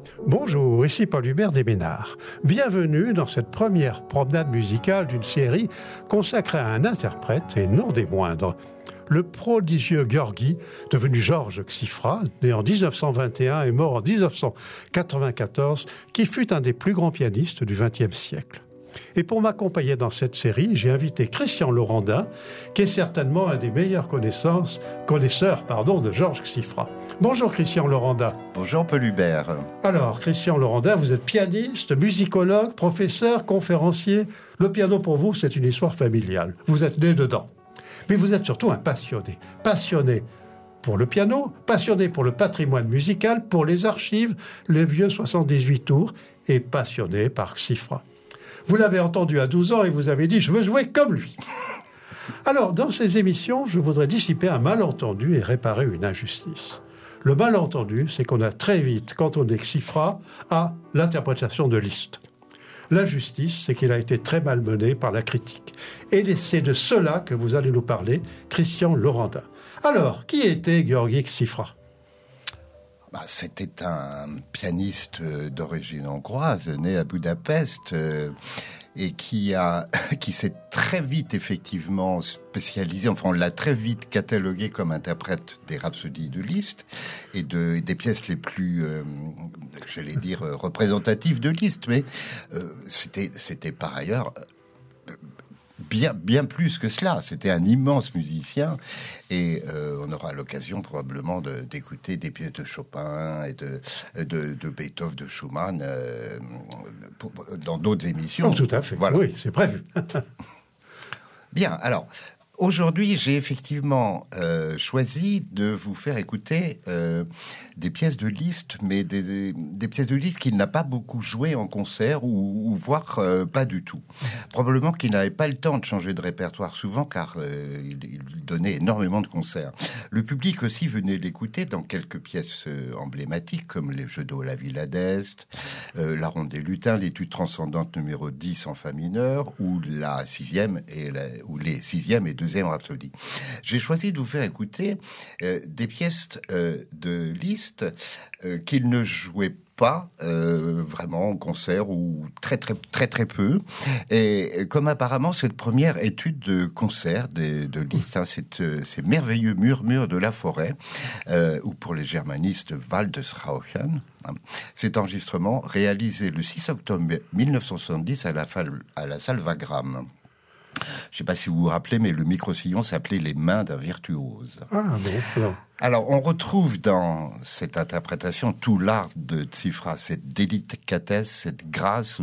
Bonjour, ici Paul Hubert des Ménards. Bienvenue dans cette première promenade musicale d'une série consacrée à un interprète, et non des moindres. Le prodigieux Gheorghi, devenu Georges Xifra, né en 1921 et mort en 1994, qui fut un des plus grands pianistes du XXe siècle. Et pour m'accompagner dans cette série, j'ai invité Christian Laurendin, qui est certainement un des meilleurs connaisseurs de Georges Xifra. Bonjour Christian Laurendin. Bonjour Paul Hubert. Alors Christian Laurendin, vous êtes pianiste, musicologue, professeur, conférencier. Le piano pour vous, c'est une histoire familiale. Vous êtes né dedans. Mais vous êtes surtout un passionné. Passionné pour le piano, passionné pour le patrimoine musical, pour les archives, les vieux 78 tours, et passionné par Xifra. Vous l'avez entendu à 12 ans et vous avez dit « je veux jouer comme lui ». Alors, dans ces émissions, je voudrais dissiper un malentendu et réparer une injustice. Le malentendu, c'est qu'on a très vite, quand on est Xifra, à l'interprétation de Liszt. L'injustice, c'est qu'il a été très malmené par la critique. Et c'est de cela que vous allez nous parler, Christian Laurendin. Alors, qui était Gheorghi Xifra ? C'était un pianiste d'origine hongroise, né à Budapest, et qui s'est très vite effectivement spécialisé, enfin on l'a très vite catalogué comme interprète des rhapsodies de Liszt et des pièces les plus, représentatives de Liszt, mais c'était par ailleurs bien plus que cela. C'était un immense musicien et on aura l'occasion probablement d'écouter des pièces de Chopin et de Beethoven, de Schumann dans d'autres émissions. Oh, tout à fait, voilà. Oui, c'est prévu. Bien, alors aujourd'hui, j'ai effectivement choisi de vous faire écouter des pièces de Liszt, mais des pièces de Liszt qu'il n'a pas beaucoup jouées en concert, ou voire pas du tout. Probablement qu'il n'avait pas le temps de changer de répertoire souvent, car il donnait énormément de concerts. Le public aussi venait l'écouter dans quelques pièces emblématiques, comme les Jeux d'eau, la Villa d'Est, la Ronde des Lutins, l'étude transcendante numéro 10 en fa mineur, ou la sixième ou les sixième et deuxième rhapsodie. J'ai choisi de vous faire écouter des pièces de Liszt qu'il ne jouait pas vraiment en concert, ou très peu. Et comme apparemment cette première étude de concert de Liszt, ces merveilleux murmures de la forêt, ou pour les germanistes Waldesrauschen, cet enregistrement réalisé le 6 octobre 1970 à la salle Wagram. Je ne sais pas si vous vous rappelez, mais le micro-sillon s'appelait Les mains d'un virtuose. Ah non. Alors, on retrouve dans cette interprétation tout l'art de Xifra, cette délicatesse, cette grâce